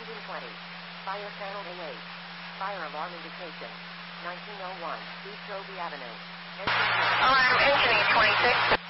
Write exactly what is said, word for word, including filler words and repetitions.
Engine twenty. Fire panel A eight. Fire alarm indication. nineteen oh one. East Robey Avenue. Engine Alarm, engine eight twenty-six.